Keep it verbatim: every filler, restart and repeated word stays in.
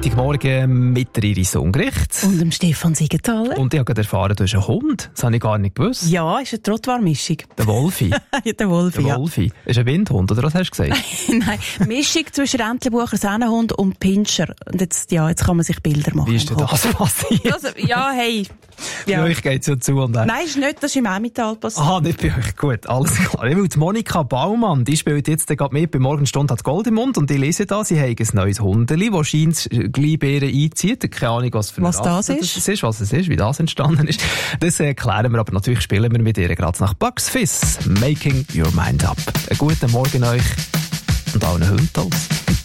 Freitagmorgen mit der Iris Ungericht. Und dem Stefan Siegenthaler. Und ich habe gerade erfahren, du hast einen Hund. Das habe ich gar nicht gewusst. Ja, ist eine Trottoir-Mischung. Der Wolfi. Ja, der Wolfi, Der Wolfi. Ist ein Windhund, oder was hast du gesagt? Nein, Mischung zwischen Entlebucher Sennenhund und Pinscher. Und jetzt, ja, jetzt kann man sich Bilder machen. Wie ist denn das passiert? Also, ja, hey. Ja. Ja. Bei euch geht es ja zu und her. Nein, ist nicht, das ist im Emmental passiert. Aha, nicht bei euch. Gut, alles klar. Ich will die Monika Baumann, die spielt jetzt gerade mit bei Morgenstunde hat Gold im Mund und ich lese da, sie haben ein neues Hundeli, das scheint gleich Beeren einzieht. Keine Ahnung, was für eine Was das Rasse ist. das ist, was es ist, wie das entstanden ist. Das erklären wir, aber natürlich spielen wir mit ihr gerade nach Bugs Fizz. Making Your Mind Up. Einen guten Morgen euch und allen Hunden.